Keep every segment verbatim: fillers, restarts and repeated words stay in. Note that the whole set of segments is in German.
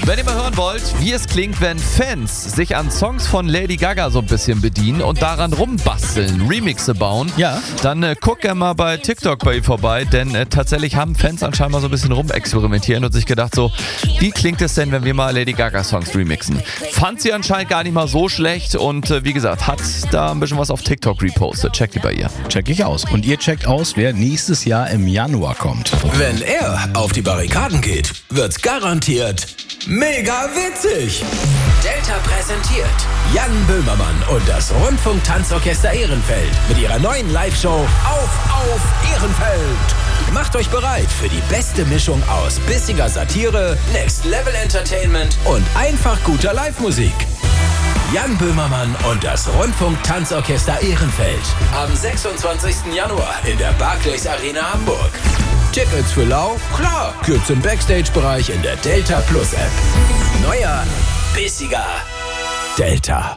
Wenn ihr mal hören wollt, wie es klingt, wenn Fans sich an Songs von Lady Gaga so ein bisschen bedienen und daran rumbasteln, Remixe bauen, ja. dann äh, guckt gerne mal bei TikTok bei ihr vorbei, denn äh, tatsächlich haben Fans anscheinend mal so ein bisschen rumexperimentieren und sich gedacht so, wie klingt es denn, wenn wir mal Lady Gaga Songs remixen? Fand sie anscheinend gar nicht mal so schlecht und äh, wie gesagt, hat da ein bisschen was auf TikTok repostet. Checkt die bei ihr. Check ich aus. Und ihr checkt aus, wer nächstes Jahr im Januar kommt. Wenn er auf die Barrikaden geht, wird's garantiert mega witzig. Delta präsentiert Jan Böhmermann und das Rundfunk-Tanzorchester Ehrenfeld mit ihrer neuen Live-Show Auf, auf Ehrenfeld. Macht euch bereit für die beste Mischung aus bissiger Satire, Next Level Entertainment und einfach guter Live-Musik. Jan Böhmermann und das Rundfunk-Tanzorchester Ehrenfeld. Am sechsundzwanzigsten Januar in der Barclays Arena Hamburg. Tickets für lau? Klar, gibt's im Backstage-Bereich in der Delta Plus App. Neuer, bissiger Delta.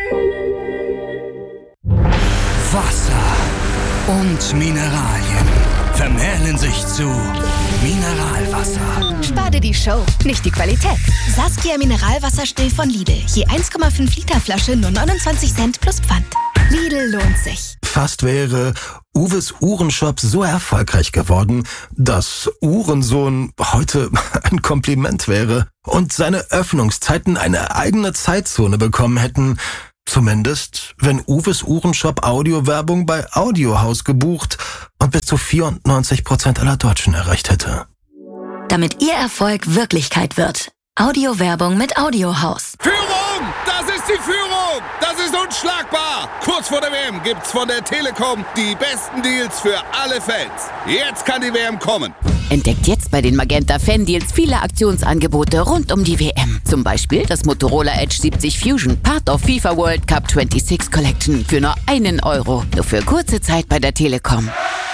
Wasser und Mineralien vermählen sich zu Mineralwasser. Spar dir die Show, nicht die Qualität. Saskia Mineralwasser still von Lidl. Je eins Komma fünf Liter Flasche nur neunundzwanzig Cent plus Pfand. Lidl lohnt sich. Fast wäre Uwes Uhrenshop so erfolgreich geworden, dass Uhrensohn heute ein Kompliment wäre und seine Öffnungszeiten eine eigene Zeitzone bekommen hätten. Zumindest, wenn Uwes Uhrenshop Audiowerbung bei Audiohaus gebucht und bis zu vierundneunzig Prozent aller Deutschen erreicht hätte. Damit Ihr Erfolg Wirklichkeit wird. Audiowerbung mit Audiohaus. Führung! Das ist die Führung! Das ist unschlagbar! Kurz vor der W M gibt's von der Telekom die besten Deals für alle Fans. Jetzt kann die W M kommen. Entdeckt jetzt bei den Magenta Fan-Deals viele Aktionsangebote rund um die W M. Zum Beispiel das Motorola Edge siebzig Fusion, Part of FIFA World Cup sechsundzwanzig Collection für nur einen Euro. Nur für kurze Zeit bei der Telekom.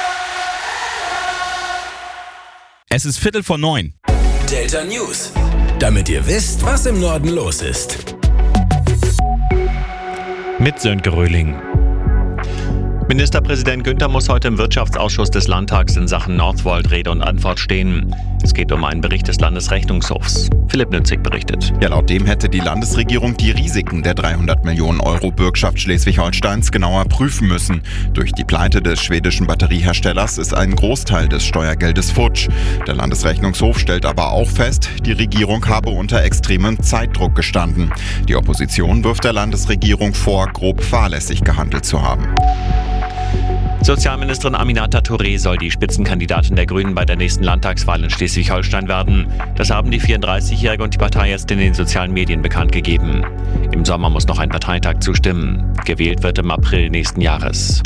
Es ist Viertel vor neun. Delta News. Damit ihr wisst, was im Norden los ist. Mit Sönke Röhling. Ministerpräsident Günther muss heute im Wirtschaftsausschuss des Landtags in Sachen Northvolt Rede und Antwort stehen. Es geht um einen Bericht des Landesrechnungshofs. Philipp Nützig berichtet. Ja, laut dem hätte die Landesregierung die Risiken der dreihundert Millionen Euro Bürgschaft Schleswig-Holsteins genauer prüfen müssen. Durch die Pleite des schwedischen Batterieherstellers ist ein Großteil des Steuergeldes futsch. Der Landesrechnungshof stellt aber auch fest, die Regierung habe unter extremem Zeitdruck gestanden. Die Opposition wirft der Landesregierung vor, grob fahrlässig gehandelt zu haben. Sozialministerin Aminata Touré soll die Spitzenkandidatin der Grünen bei der nächsten Landtagswahl in Schleswig-Holstein werden. Das haben die vierunddreißigjährige und die Partei jetzt in den sozialen Medien bekannt gegeben. Im Sommer muss noch ein Parteitag zustimmen. Gewählt wird im April nächsten Jahres.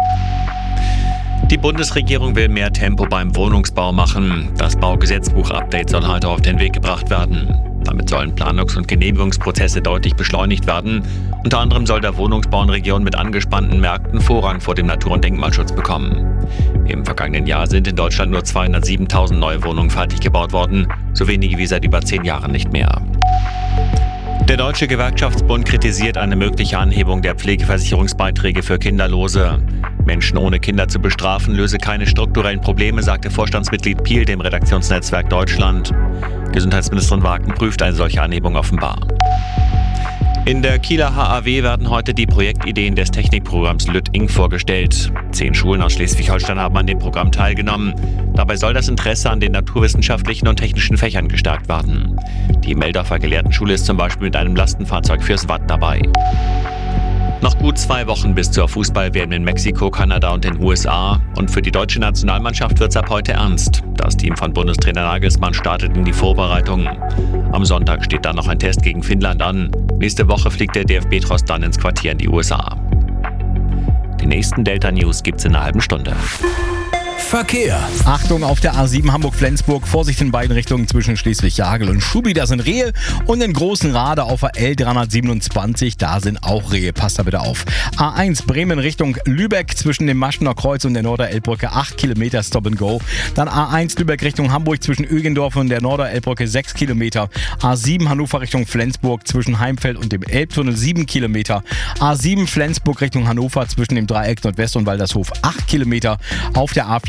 Die Bundesregierung will mehr Tempo beim Wohnungsbau machen. Das Baugesetzbuch-Update soll heute auf den Weg gebracht werden. Damit sollen Planungs- und Genehmigungsprozesse deutlich beschleunigt werden. Unter anderem soll der Wohnungsbau in Regionen mit angespannten Märkten Vorrang vor dem Natur- und Denkmalschutz bekommen. Im vergangenen Jahr sind in Deutschland nur zweihundertsiebentausend neue Wohnungen fertig gebaut worden, so wenige wie seit über zehn Jahren nicht mehr. Der Deutsche Gewerkschaftsbund kritisiert eine mögliche Anhebung der Pflegeversicherungsbeiträge für Kinderlose. Menschen ohne Kinder zu bestrafen, löse keine strukturellen Probleme, sagte Vorstandsmitglied Piel dem Redaktionsnetzwerk Deutschland. Gesundheitsministerin Wagen prüft eine solche Anhebung offenbar. In der Kieler H A W werden heute die Projektideen des Technikprogramms Lütt-Ing vorgestellt. Zehn Schulen aus Schleswig-Holstein haben an dem Programm teilgenommen. Dabei soll das Interesse an den naturwissenschaftlichen und technischen Fächern gestärkt werden. Die Meldorfer Gelehrtenschule ist zum Beispiel mit einem Lastenfahrzeug fürs Watt dabei. Noch gut zwei Wochen bis zur Fußball-W M in Mexiko, Kanada und den U S A. Und für die deutsche Nationalmannschaft wird's ab heute ernst. Das Team von Bundestrainer Nagelsmann startet in die Vorbereitungen. Am Sonntag steht dann noch ein Test gegen Finnland an. Nächste Woche fliegt der D F B-Trost dann ins Quartier in die U S A. Die nächsten Delta News gibt's in einer halben Stunde. Verkehr. Achtung auf der A sieben Hamburg-Flensburg. Vorsicht in beiden Richtungen zwischen Schleswig-Jagel und Schubi. Da sind Rehe. Und in Großenrade auf der L dreihundertsiebenundzwanzig. Da sind auch Rehe. Passt da bitte auf. A eins Bremen Richtung Lübeck zwischen dem Maschener Kreuz und der Norder-Elbbrücke. acht Kilometer Stop and Go. Dann A eins Lübeck Richtung Hamburg zwischen Ögendorf und der Norder-Elbbrücke. sechs Kilometer. A sieben Hannover Richtung Flensburg zwischen Heimfeld und dem Elbtunnel. sieben Kilometer. A sieben Flensburg Richtung Hannover zwischen dem Dreieck Nordwest und Waldershof. acht Kilometer. Auf der A vier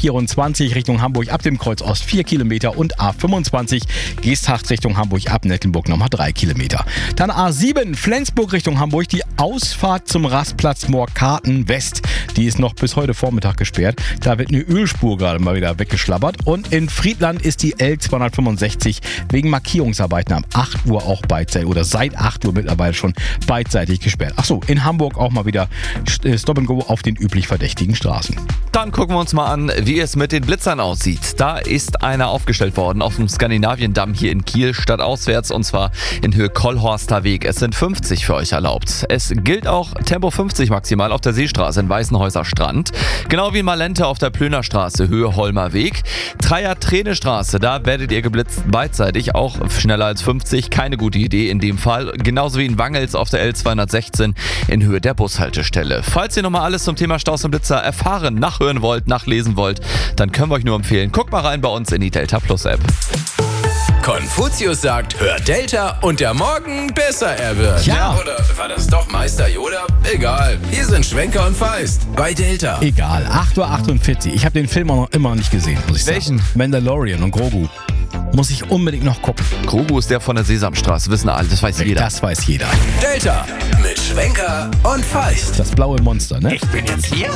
vierundzwanzig Richtung Hamburg ab dem Kreuz Ost vier Kilometer und A fünfundzwanzig Geesthacht Richtung Hamburg ab Nettelburg nochmal drei Kilometer. Dann A sieben Flensburg Richtung Hamburg, die Ausfahrt zum Rastplatz Moorkarten West. Die ist noch bis heute Vormittag gesperrt. Da wird eine Ölspur gerade mal wieder weggeschlabbert. Und in Friedland ist die L zweihundertfünfundsechzig wegen Markierungsarbeiten ab acht Uhr auch beidseitig oder seit acht Uhr mittlerweile schon beidseitig gesperrt. Achso, in Hamburg auch mal wieder Stop and Go auf den üblich verdächtigen Straßen. Dann gucken wir uns mal an, wie es mit den Blitzern aussieht. Da ist einer aufgestellt worden auf dem Skandinaviendamm hier in Kiel, stadtauswärts, und zwar in Höhe Kollhorster Weg. Es sind fünfzig für euch erlaubt. Es gilt auch Tempo fünfzig maximal auf der Seestraße in Weißenhäuser Strand. Genau wie in Malente auf der Plöner Straße, Höhe Holmer Weg. Dreier Träne Straße, da werdet ihr geblitzt beidseitig, auch schneller als fünfzig. Keine gute Idee in dem Fall. Genauso wie in Wangels auf der L zweihundertsechzehn in Höhe der Bushaltestelle. Falls ihr nochmal alles zum Thema Staus und Blitzer erfahren, nachhören wollt, nachlesen wollt, dann können wir euch nur empfehlen, guckt mal rein bei uns in die Delta Plus App. Konfuzius sagt, hört Delta und der Morgen besser er wird. Ja. Oder war das doch Meister Yoda? Egal. Hier sind Schwenker und Feist bei Delta. Egal, acht Uhr achtundvierzig. Ich habe den Film auch noch immer noch nicht gesehen, muss ich Welchen? sagen. Mandalorian und Grogu. Muss ich unbedingt noch gucken. Grogu ist der von der Sesamstraße, wissen alle, das weiß jeder. Das weiß jeder. Delta mit Schwenker und Feist. Das blaue Monster, ne? Ich bin jetzt hier